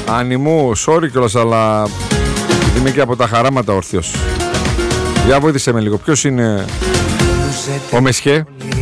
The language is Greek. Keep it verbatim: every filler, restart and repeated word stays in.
Ανιμού, sorry κιόλας, αλλά είμαι και από τα χαράματα όρθιος. Για βοήθησε με λίγο. Ποιος είναι ο Μεσχέ?